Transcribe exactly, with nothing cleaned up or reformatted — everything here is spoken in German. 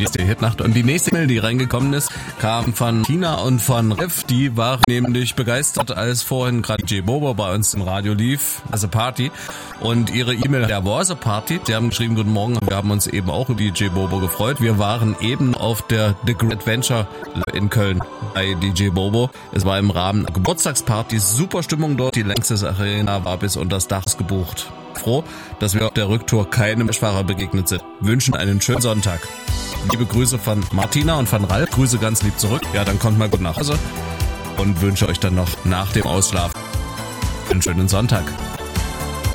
nächste Hitnacht. Und die nächste Mail, die reingekommen ist, kam von Tina und von Rev. Die waren nämlich begeistert, als vorhin gerade D J Bobo bei uns im Radio lief, also Party. Und ihre E-Mail, der was a Party. Sie haben geschrieben, guten Morgen, wir haben uns eben auch über D J Bobo gefreut. Wir waren eben auf der The Great Adventure in Köln bei D J Bobo. Es war im Rahmen einer Geburtstagsparty, super Stimmung dort. Die Längstes Arena war bis unter das Dach gebucht. Froh, dass wir auf der Rücktour keinem Schwacher begegnet sind. Wünschen einen schönen Sonntag. Liebe Grüße von Martina und von Ralf. Grüße ganz lieb zurück. Ja, dann kommt mal gut nach Hause und wünsche euch dann noch nach dem Ausschlafen einen schönen Sonntag.